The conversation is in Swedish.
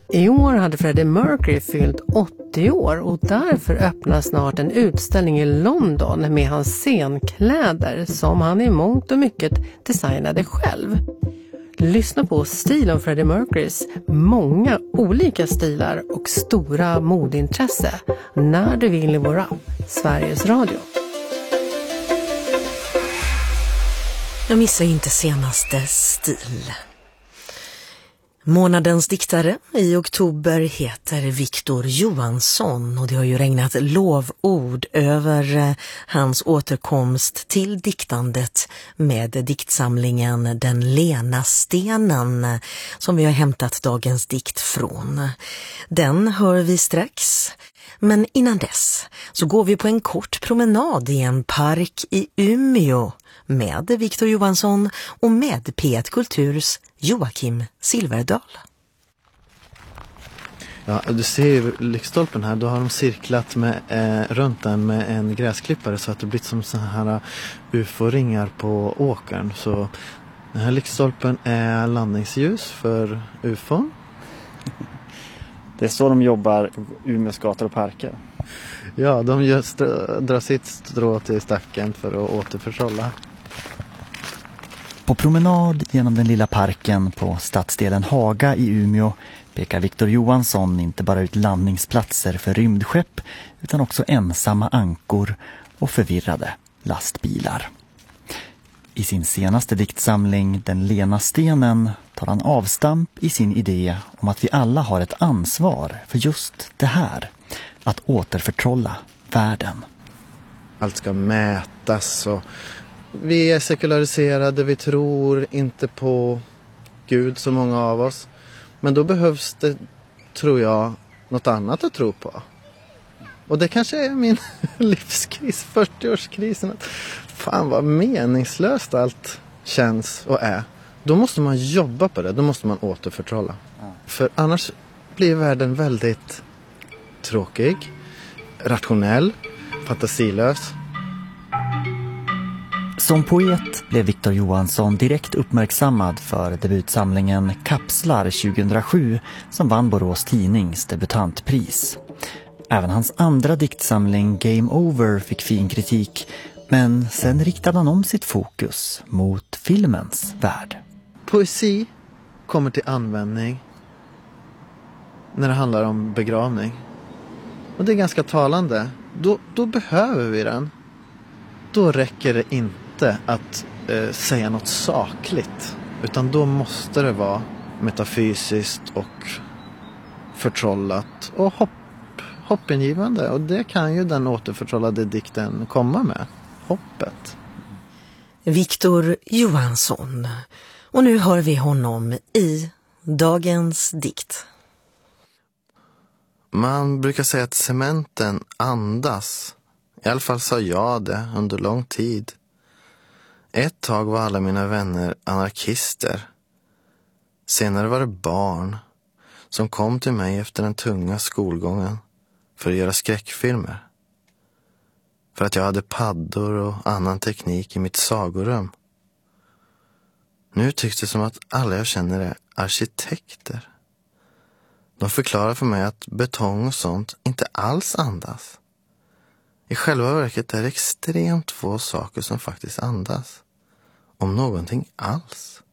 I år hade Freddie Mercury fyllt 80 år och därför öppnar snart en utställning i London med hans scenkläder som han i mångt och mycket designade själv. Lyssna på stilen Freddie Mercurys många olika stilar och stora modintresse när du vill i vår app, Sveriges Radio. Jag missar inte senaste stil. Månadens diktare i oktober heter Victor Johansson och det har ju regnat lovord över hans återkomst till diktandet med diktsamlingen Den lena stenen som vi har hämtat dagens dikt från. Den hör vi strax. Men innan dess så går vi på en kort promenad i en park i Umeå med Victor Johansson och med P1 Kulturs Joakim Silverdal. Ja, du ser ju lyktstolpen här. Då har de cirklat med, runt den med en gräsklippare så att det blir som så här ufo-ringar på åkern. Så den här lyktstolpen är landningsljus för ufon. Det är så de jobbar Umeås gator och parker. Ja, de drar sitt strå till stacken för att återförtrolla. På promenad genom den lilla parken på stadsdelen Haga i Umeå pekar Victor Johansson inte bara ut landningsplatser för rymdskepp utan också ensamma ankor och förvirrade lastbilar. I sin senaste diktsamling Den lena stenen tar han avstamp i sin idé om att vi alla har ett ansvar för just det här, att återförtrolla världen. Allt ska mätas och vi är sekulariserade, vi tror inte på Gud så många av oss. Men då behövs det, tror jag, något annat att tro på. Och det kanske är min livskris, 40-årskrisen. Fan vad meningslöst allt känns och är. Då måste man jobba på det, då måste man återförtrolla. För annars blir världen väldigt tråkig, rationell, fantasilös. Som poet blev Victor Johansson direkt uppmärksammad för debutsamlingen Kapslar 2007 som vann Borås Tidnings debutantpris. Även hans andra diktsamling Game Over fick fin kritik, men sen riktade han om sitt fokus mot filmens värld. Poesi kommer till användning när det handlar om begravning. Och det är ganska talande. Då behöver vi den. Då räcker det inte att säga något sakligt. Utan då måste det vara metafysiskt och förtrollat och hoppingivande. Och det kan ju den återförtrollade dikten komma med. Hoppet. Victor Johansson. Och nu hör vi honom i dagens dikt. Man brukar säga att cementen andas. I alla fall sa jag det under lång tid. Ett tag var alla mina vänner anarkister. Senare var det barn som kom till mig efter den tunga skolgången för att göra skräckfilmer. För att jag hade paddor och annan teknik i mitt sagorum. Nu tycks det som att alla jag känner är arkitekter. De förklarar för mig att betong och sånt inte alls andas. I själva verket är det extremt få saker som faktiskt andas. Om någonting alls.